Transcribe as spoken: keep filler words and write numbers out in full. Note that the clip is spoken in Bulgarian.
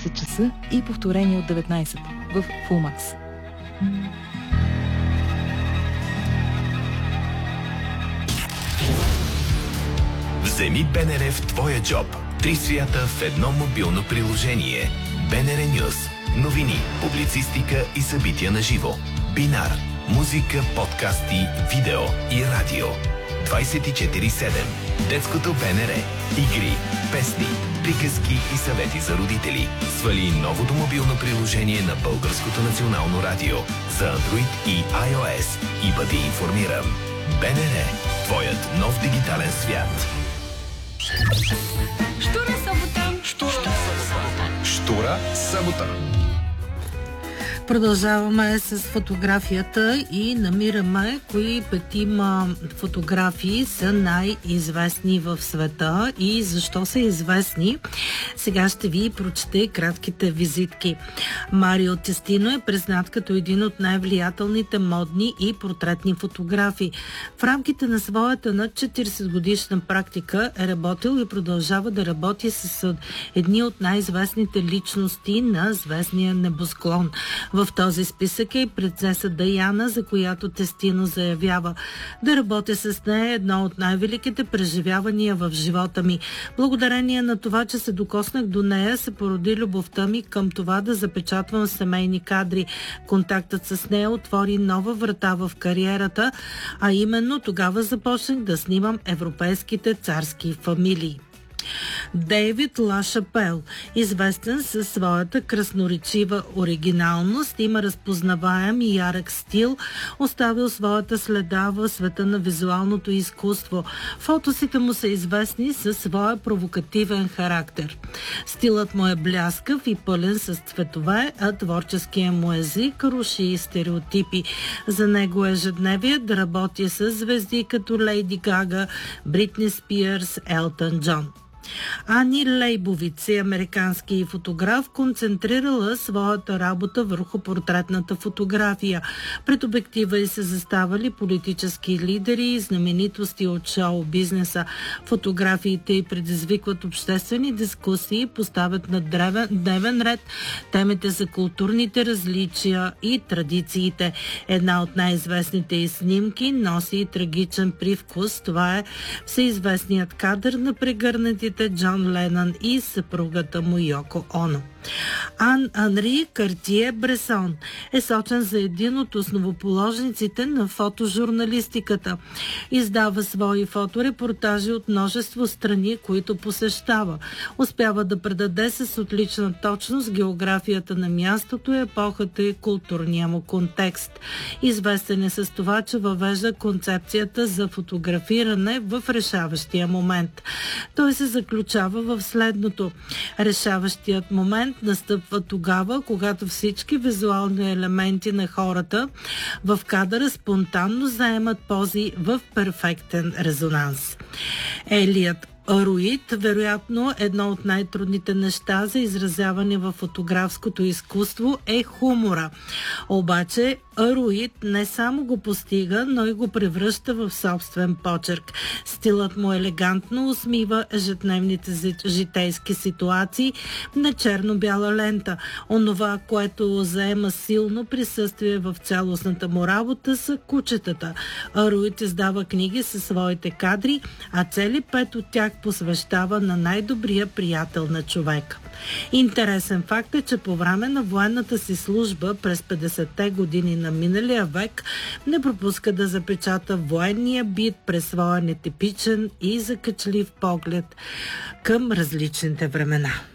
дванайсет часа и повторение от деветнайсет в Фулмакс. Вземи БНР в твоя джоб. Три свята в едно мобилно приложение. БНР Нюс. Новини, публицистика и събития на живо. Бинар. Музика, подкасти, видео и радио. двайсет и четири седем. Детското БНР. Игри, песни, приказки и съвети за родители. Свали новото мобилно приложение на Българското национално радио за Android и iOS и бъди информиран. БНР. Твоят нов дигитален свят. Штура събота. Штура събота. Штура събота. Продължаваме с фотографията и намираме кои петима фотографии са най-известни в света и защо са известни. Сега ще ви прочете кратките визитки. Марио Тестино е признат като един от най-влиятелните модни и портретни фотографи. В рамките на своята над четирийсет годишна практика е работил и продължава да работи с едни от най-известните личности на звездния небосклон. В този списък е и принцеса Даяна, за която Тестино заявява: да работя с нея е едно от най-великите преживявания в живота ми. Благодарение на това, че се докоснах до нея, се породи любовта ми към това да запечатвам семейни кадри. Контактът с нея отвори нова врата в кариерата, а именно тогава започнах да снимам европейските царски фамилии. Дейвид Лашапел, известен със своята красноречива оригиналност, има разпознаваем и ярък стил, оставил своята следа в света на визуалното изкуство. Фотосите му са известни със своя провокативен характер. Стилът му е бляскав и пълен с цветове, а творческия му език руши стереотипи. За него ежедневие да работи с звезди като Лейди Гага, Бритни Спиърс, Елтън Джон. Ани Лейбовиц е американски фотограф, концентрирала своята работа върху портретната фотография. Пред обектива й се заставали политически лидери и знаменитости от шоу-бизнеса. Фотографиите й предизвикват обществени дискусии, поставят на древен, дневен ред темите за културните различия и традициите. Една от най-известните й снимки носи и трагичен привкус. Това е всеизвестният кадър на прегърнатите Джон Ленън и съпругата му Йоко Оно. Ан Анри Картие Бресон е сочен за един от основоположниците на фотожурналистиката. Издава свои фоторепортажи от множество страни, които посещава. Успява да предаде с отлична точност географията на мястото, епохата и културния му контекст. Известен е с това, че въвежда концепцията за фотографиране в решаващия момент. Той се заключава в следното: решаващият момент настъпва тогава, когато всички визуални елементи на хората в кадъра спонтанно заемат пози в перфектен резонанс. Елият Руид, вероятно едно от най-трудните неща за изразяване в фотографското изкуство е хумора. Обаче Руид не само го постига, но и го превръща в собствен почерк. Стилът му елегантно усмива ежедневните житейски ситуации на черно-бяла лента. Онова, което заема силно присъствие в цялостната му работа, са кучетата. Руид издава книги със своите кадри, а цели пет от тях посвещава на най-добрия приятел на човека. Интересен факт е, че по време на военната си служба през петдесетте години на миналия век не пропуска да запечата военния бит през своя нетипичен и закачлив поглед към различните времена.